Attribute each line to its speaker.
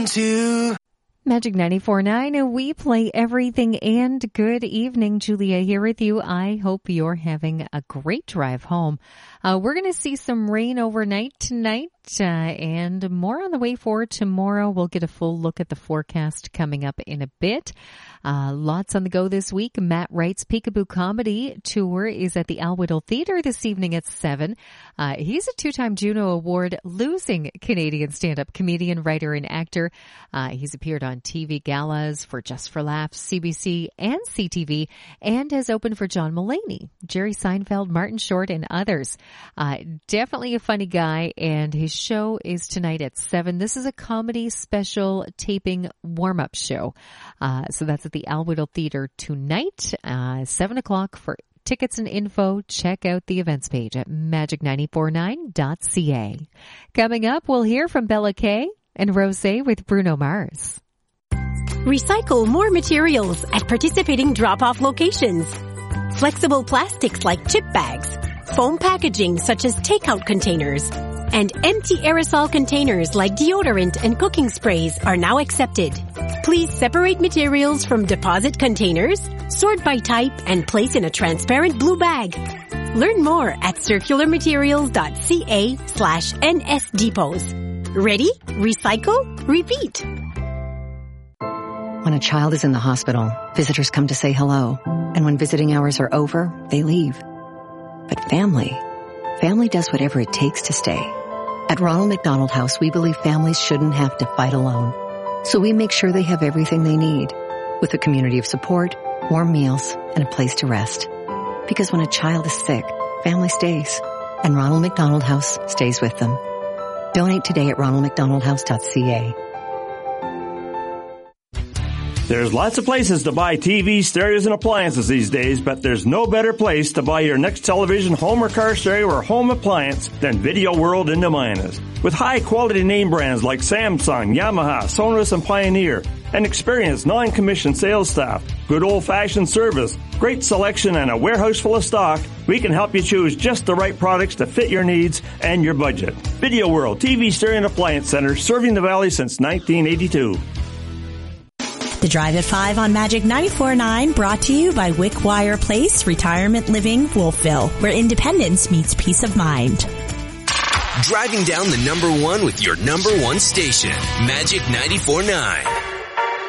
Speaker 1: to.
Speaker 2: Magic 94.9, we play everything, and good evening. Julia here with you. I hope you're having a great drive home. We're going to see some rain overnight tonight and more on the way for tomorrow. We'll get a full look at the forecast coming up in a bit. Lots on the go this week. Matt Wright's Peekaboo Comedy Tour is at the Alwoodle Theatre this evening at 7. He's a two-time Juno Award-losing Canadian stand-up comedian, writer, and actor. He's appeared on TV galas for Just for Laughs, CBC, and CTV, and has opened for John Mulaney, Jerry Seinfeld, Martin Short, and others. Definitely a funny guy, and his show is tonight at 7. This is a comedy special taping warm-up show. So that's at the Alwoodle Theatre tonight, 7 o'clock. For tickets and info, check out the events page at magic949.ca. Coming up, we'll hear from Bella Kay and Rosé with Bruno Mars.
Speaker 3: Recycle more materials at participating drop-off locations. Flexible plastics like chip bags, foam packaging such as takeout containers, and empty aerosol containers like deodorant and cooking sprays are now accepted. Please separate materials from deposit containers, sort by type, and place in a transparent blue bag. Learn more at circularmaterials.ca/NS depots. Ready? Recycle? Repeat.
Speaker 4: When a child is in the hospital, visitors come to say hello. And when visiting hours are over, they leave. But family does whatever it takes to stay. At Ronald McDonald House, we believe families shouldn't have to fight alone. So we make sure they have everything they need, with a community of support, warm meals, and a place to rest. Because when a child is sick, family stays, and Ronald McDonald House stays with them. Donate today at ronaldmcdonaldhouse.ca.
Speaker 5: There's lots of places to buy TVs, stereos, and appliances these days, but there's no better place to buy your next television, home or car stereo, or home appliance than Video World in Nemayanas. With high-quality name brands like Samsung, Yamaha, Sonos, and Pioneer, an experienced non-commissioned sales staff, good old-fashioned service, great selection, and a warehouse full of stock, we can help you choose just the right products to fit your needs and your budget. Video World TV, stereo, and appliance center, serving the Valley since 1982.
Speaker 6: The Drive at 5 on Magic 94.9, brought to you by Wickwire Place Retirement Living, Wolfville, where independence meets peace of mind.
Speaker 1: Driving down the number one with your number one station, Magic 94.9.